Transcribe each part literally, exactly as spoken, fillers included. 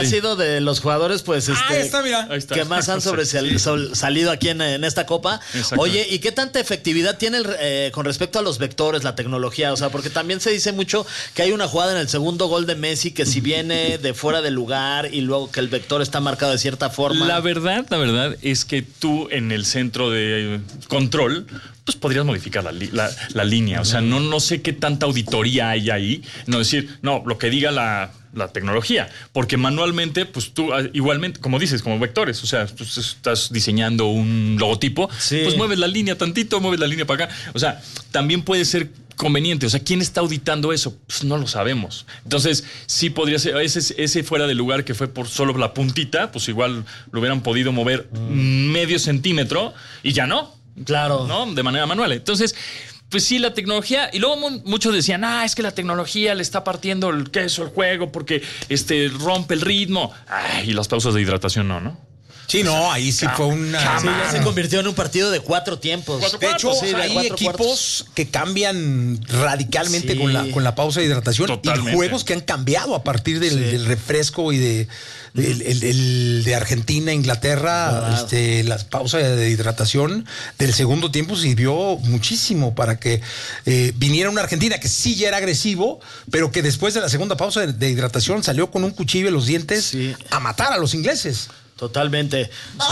Ha sido de los jugadores, pues, este, ah, está, mira. Ahí está. que más han sobresalido aquí en, en esta Copa. Oye, ¿y qué tanta efectividad tiene el, eh, con respecto a los vectores, la tecnología? O sea, porque también se dice mucho que hay una jugada en el segundo gol de Messi que si viene de fuera del lugar y luego que el vector está marcado de cierta forma. La verdad, la verdad es que tú en el centro de control, pues podrías modificar la, la, la línea. O sea, no, no sé qué tanta auditoría hay ahí. No decir, no, lo que diga la... la tecnología, porque manualmente, pues tú igualmente, como dices, como vectores, o sea, tú estás diseñando un logotipo, sí. Pues mueves la línea tantito, mueves la línea para acá, o sea, también puede ser conveniente, o sea, ¿quién está auditando eso? Pues no lo sabemos. Entonces, sí podría ser, ese, ese fuera de lugar que fue por solo la puntita, pues igual lo hubieran podido mover mm. medio centímetro y ya no. Claro. ¿No? De manera manual. Entonces, pues sí, la tecnología, y luego muchos decían, ah, es que la tecnología le está partiendo el queso al juego porque este, rompe el ritmo. Ay, y las pausas de hidratación no, ¿no? Sí, no, ahí sí fue una... Sí, ya se convirtió en un partido de cuatro tiempos. Cuatro de hecho, sí, de hay equipos cuartos. que cambian radicalmente sí. con, la, con la pausa de hidratación. Totalmente. Y juegos que han cambiado a partir del, sí. del refresco y de... El, el, el de Argentina, Inglaterra, este, la pausa de hidratación del segundo tiempo sirvió muchísimo para que eh, viniera una Argentina que sí ya era agresivo, pero que después de la segunda pausa de, de hidratación salió con un cuchillo en los dientes sí. a matar a los ingleses. Totalmente.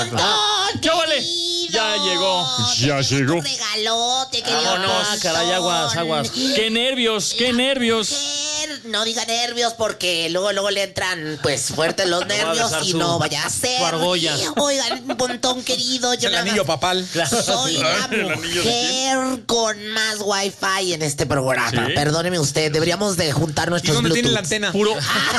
¡Qué vale! Ya llegó. Ya llegó. Un regalote, querido. Vámonos, caray, aguas, aguas. ¡Qué nervios, qué nervios! No diga nervios porque luego luego le entran pues fuertes los nervios y su, no vaya a ser. Oigan, Pontón querido, yo el anillo más, papal. Soy la mujer con más wifi en este programa. ¿Sí? Perdóneme usted, deberíamos de juntar nuestros ¿Y dónde Bluetooth? tiene la antena? Puro.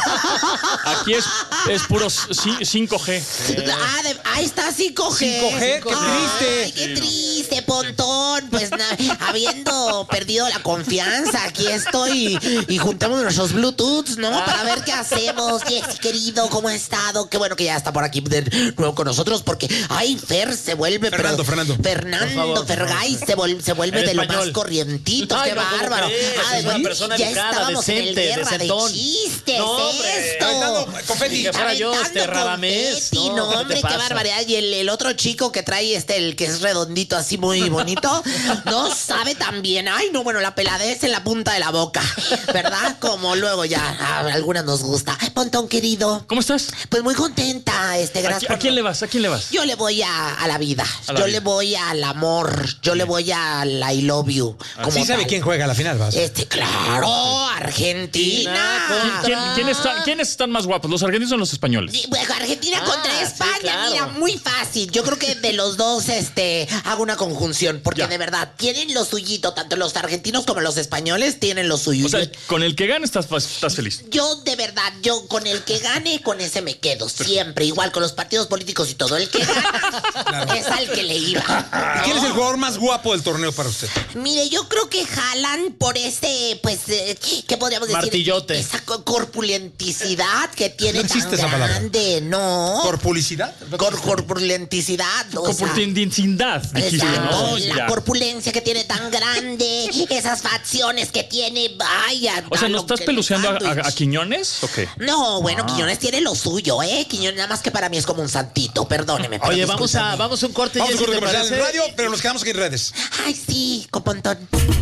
Aquí es, es puro cinco G. Ah, de, ahí está cinco G. cinco G, qué triste. Ay, qué triste, Pontón. Pues na, habiendo perdido la confianza, aquí estoy y juntamos nuestros Bluetooths, ¿no? Para ver qué hacemos. Jessy, querido, ¿cómo ha estado? Qué bueno que ya está por aquí de nuevo con nosotros porque, ay, Fer se vuelve... Fernando, pero, Fernando. Fernando Fergay se, vol, se vuelve de español. Lo más corrientitos. Ay, qué no, bárbaro. Ah, es una persona ya educada, estábamos decente, en el guerra decentón. de chistes. No, hombre. Esto. Confeti. Que fuera yo, este Radamés. No, no, hombre, qué barbaridad. Y el, el otro chico que trae este, el que es redondito, así muy bonito, no sabe tan bien. Ay, no, bueno, la peladez en la punta de la boca, ¿verdad? Como luego ya a algunas nos gusta. Pontón, querido. ¿Cómo estás? Pues muy contenta, este, gracias. ¿A, ¿a quién le vas? ¿A quién le vas? Yo le voy a, a la vida. A la yo vida. le voy al amor. Yo le voy al I love you. Como sí sabe tal. Quién juega a la final, vas. Este, claro, Argentina. ¿Quién, quién está, ¿Quiénes están más guapos? ¿Los argentinos o los españoles? Bueno, Argentina ah, contra España, sí, claro. Mira, muy fácil. Yo creo que de los dos este, hago una conjunción, porque ya. de verdad tienen lo suyito, tanto los argentinos como los españoles tienen lo suyo. O sea, con el que gane estás, estás feliz. Yo, de verdad, yo con el que gane, con ese me quedo siempre. Igual con los partidos políticos y todo. El que gana claro. es al que le iba. ¿Y quién es el jugador más guapo del torneo para usted? Mire, yo creo que jalan por ese, pues, eh, ¿qué podríamos decir? Martillote. Esa corpulenticidad que tiene no existe tan esa grande, ¿no? ¿Corpulicidad? Cor corpulenticidad. Corpulenticidad. ¿no? La ya. corpulencia que tiene tan grande, esas facciones que tiene, vaya. O sea, ¿no estás peluceando a, a, a Quiñones? ¿O qué? No, bueno, ah. Quiñones tiene lo suyo, ¿eh? Quiñones nada más que para mí es como un santito, perdóneme. Oye, vamos a, vamos a un corte. Vamos a un corte comercial en radio, pero nos quedamos aquí en redes. Ay, sí, con Pontón.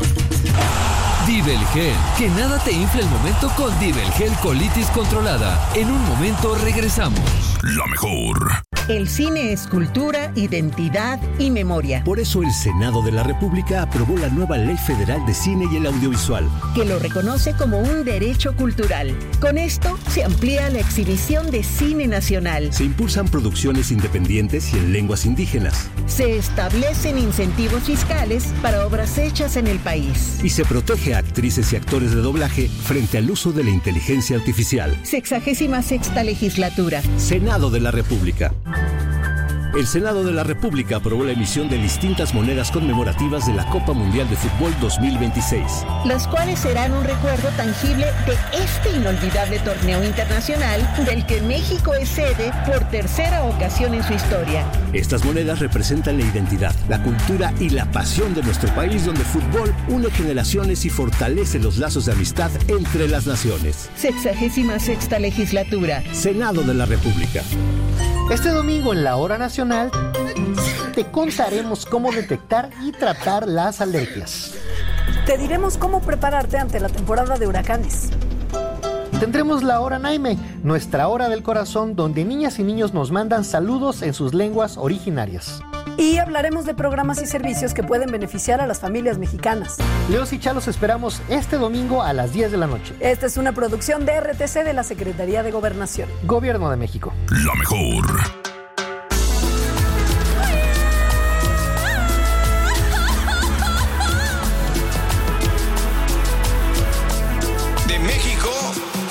Divelgel, que nada te infle el momento con Divelgel colitis controlada. En un momento regresamos. La mejor. El cine es cultura, identidad y memoria. Por eso el Senado de la República aprobó la nueva Ley Federal de Cine y el Audiovisual, que lo reconoce como un derecho cultural. Con esto se amplía la exhibición de cine nacional. Se impulsan producciones independientes y en lenguas indígenas. Se establecen incentivos fiscales para obras hechas en el país. Y se protege a actrices y actores de doblaje frente al uso de la inteligencia artificial. Sexagésima sexta legislatura. Senado de la República. El Senado de la República aprobó la emisión de distintas monedas conmemorativas de la Copa Mundial de Fútbol dos mil veintiséis. Las cuales serán un recuerdo tangible de este inolvidable torneo internacional del que México es sede por tercera ocasión en su historia. Estas monedas representan la identidad, la cultura y la pasión de nuestro país, donde el fútbol une generaciones y fortalece los lazos de amistad entre las naciones. Sexagésima sexta legislatura. Senado de la República. Este domingo en la Hora Nacional te contaremos cómo detectar y tratar las alergias. Te diremos cómo prepararte ante la temporada de huracanes. Tendremos la Hora Naime, nuestra hora del corazón, donde niñas y niños nos mandan saludos en sus lenguas originarias. Y hablaremos de programas y servicios que pueden beneficiar a las familias mexicanas. Leos y Chalos esperamos este domingo a las diez de la noche. Esta es una producción de R T C de la Secretaría de Gobernación. Gobierno de México. La mejor.